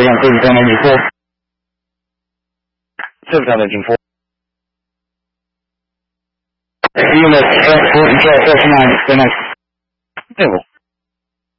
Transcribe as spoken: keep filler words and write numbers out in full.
用可以在那里做，这不叫的警服。用的呃，我你知道这是那在那，对不？